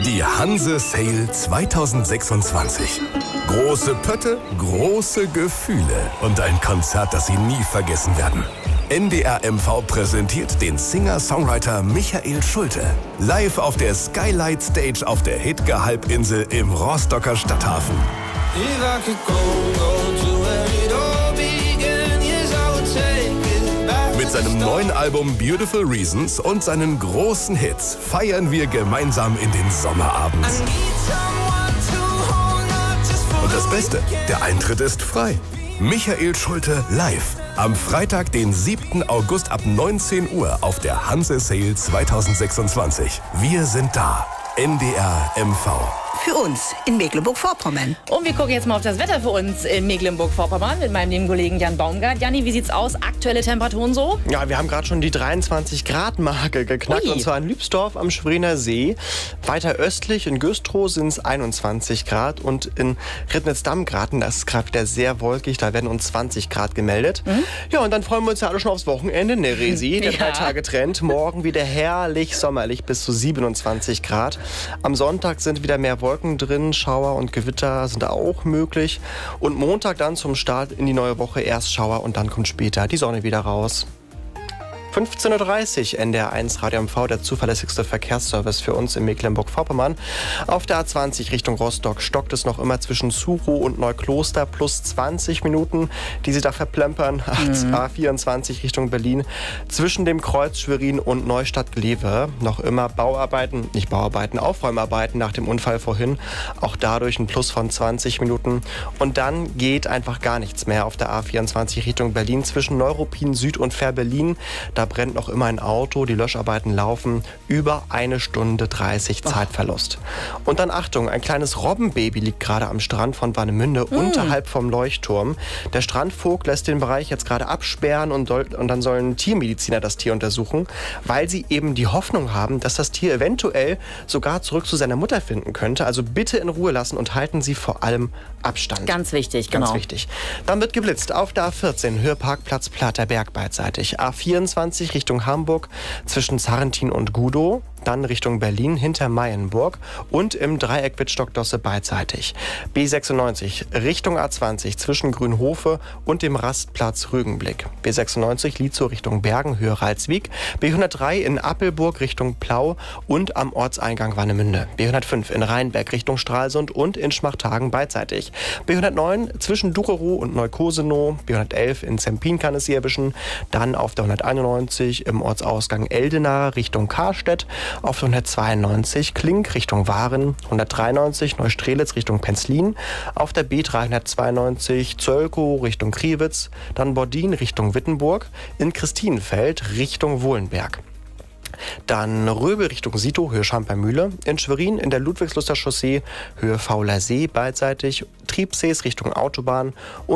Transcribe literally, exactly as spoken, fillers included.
Die Hanse Sale zweitausendsechsundzwanzig. Große Pötte, große Gefühle und ein Konzert, das Sie nie vergessen werden. N D R M V präsentiert den Singer-Songwriter Michael Schulte. Live auf der Skylight Stage auf der Hidge-Halbinsel im Rostocker Stadthafen. Mit seinem neuen Album Beautiful Reasons und seinen großen Hits feiern wir gemeinsam in den Sommerabend. Und das Beste, der Eintritt ist frei. Michael Schulte live. Am Freitag, den siebten August ab neunzehn Uhr auf der Hanse Sale zweitausendsechsundzwanzig. Wir sind da. N D R M V. Für uns in Mecklenburg-Vorpommern. Und wir gucken jetzt mal auf das Wetter für uns in Mecklenburg-Vorpommern mit meinem lieben Kollegen Jan Baumgart. Janni, wie sieht's aus? Aktuelle Temperaturen so? Ja, wir haben gerade schon die dreiundzwanzig Grad Marke geknackt. Ui. Und zwar in Lübsdorf am Schweriner See. Weiter östlich in Güstrow sind es einundzwanzig Grad und in Rittnitz-Dammgarten, das ist gerade wieder sehr wolkig, da werden uns zwanzig Grad gemeldet. Mhm. Ja, und dann freuen wir uns ja alle schon aufs Wochenende, ne Resi? Der ja. drei Tage Trend. Morgen wieder herrlich sommerlich bis zu siebenundzwanzig Grad. Am Sonntag sind wieder mehr Wolken drin, Schauer und Gewitter sind auch möglich. Und Montag dann zum Start in die neue Woche erst Schauer und dann kommt später die Sonne wieder raus. fünfzehn Uhr dreißig, N D R eins Radio M V, der zuverlässigste Verkehrsservice für uns in Mecklenburg-Vorpommern. Auf der A zwanzig Richtung Rostock stockt es noch immer zwischen Suchow und Neukloster plus zwanzig Minuten, die Sie da verplempern. Mhm. A vierundzwanzig Richtung Berlin zwischen dem Kreuz Schwerin und Neustadt-Glewe noch immer Bauarbeiten, nicht Bauarbeiten, Aufräumarbeiten nach dem Unfall vorhin. Auch dadurch ein Plus von zwanzig Minuten. Und dann geht einfach gar nichts mehr auf der A vierundzwanzig Richtung Berlin zwischen Neuruppin Süd und Fährberlin. Da brennt noch immer ein Auto, die Löscharbeiten laufen. Über eine Stunde dreißig Zeitverlust. Und dann Achtung, ein kleines Robbenbaby liegt gerade am Strand von Warnemünde, mm. unterhalb vom Leuchtturm. Der Strandvogt lässt den Bereich jetzt gerade absperren und, soll, und dann sollen Tiermediziner das Tier untersuchen, weil sie eben die Hoffnung haben, dass das Tier eventuell sogar zurück zu seiner Mutter finden könnte. Also bitte in Ruhe lassen und halten Sie vor allem Abstand. Ganz wichtig, Ganz genau. wichtig. Dann wird geblitzt auf der A vierzehn, Höheparkplatz Platterberg beidseitig. A vierundzwanzig Richtung Hamburg zwischen Sarrentin und Gudow. Dann Richtung Berlin hinter Mayenburg und im Dreieck Wittstock-Dosse beidseitig. B sechsundneunzig Richtung A zwanzig zwischen Grünhofe und dem Rastplatz Rügenblick. B sechsundneunzig Lietzow Richtung Bergen, Höhe Ralswiek. B hundertdrei in Appelburg Richtung Plau und am Ortseingang Warnemünde. B hundertfünf in Rheinberg Richtung Stralsund und in Schmachthagen beidseitig. B hundertneun zwischen Ducherow und Neukosenow. B hundertelf in Zempin kann es Sie erwischen. Dann auf der hunderteinundneunzig im Ortsausgang Eldena Richtung Karstedt. Auf der hundertzweiundneunzig Klink Richtung Waren, hundertdreiundneunzig Neustrelitz Richtung Penzlin, auf der B dreihundertzweiundneunzig Zölkow Richtung Kriwitz, dann Bordin Richtung Wittenburg, in Christinenfeld Richtung Wohlenberg. Dann Röbel Richtung Sito, Höhe Schampermühle, in Schwerin in der Ludwigsluster Chaussee, Höhe Fauler See beidseitig, Triebsees Richtung Autobahn und